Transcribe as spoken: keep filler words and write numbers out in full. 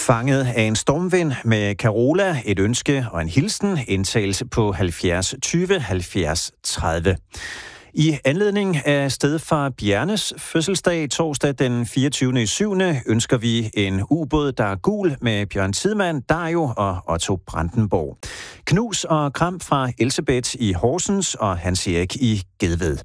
Fanget af en stormvind med Carola, et ønske og en hilsen, indtagelse på halvfjerds tyve halvfjerds tredive. I anledning af stedfar Bjernes fødselsdag torsdag den fireogtyvende syvende ønsker vi en ubåd, der er gul med Bjørn Tidemand, Dario og Otto Brandenborg. Knus og kram fra Elsebeth i Horsens og Hans Erik i Gedved.